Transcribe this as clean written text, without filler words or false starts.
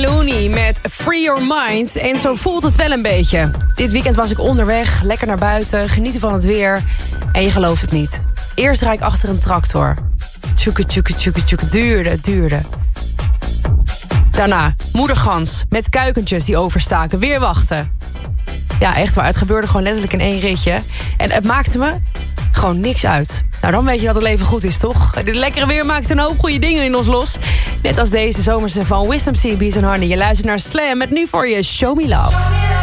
Clooney met Free Your Mind. En zo voelt het wel een beetje. Dit weekend was ik onderweg, lekker naar buiten, genieten van het weer. En je gelooft het niet. Eerst rijd ik achter een tractor. Tjoeke, tjoeke, tjoeke, tjoeke. Duurde. Daarna moedergans met kuikentjes die overstaken. Weer wachten. Ja, echt waar. Het gebeurde gewoon letterlijk in één ritje. En het maakte me gewoon niks uit. Nou, dan weet je dat het leven goed is, toch? Dit lekkere weer maakt een hoop goede dingen in ons los. Net als deze zomerse van Wisdom Sea, Bees & Honey. Je luistert naar Slam met nu voor je Show Me Love.